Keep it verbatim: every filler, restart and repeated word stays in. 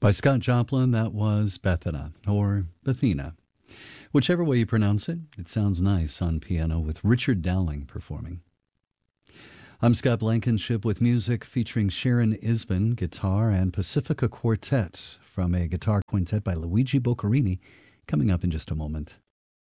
By Scott Joplin, that was Bethana, or Bethina. Whichever way you pronounce it, it sounds nice on piano with Richard Dowling performing. I'm Scott Blankenship with music featuring Sharon Isbin, guitar, and Pacifica Quartet from a guitar quintet by Luigi Boccherini, coming up in just a moment.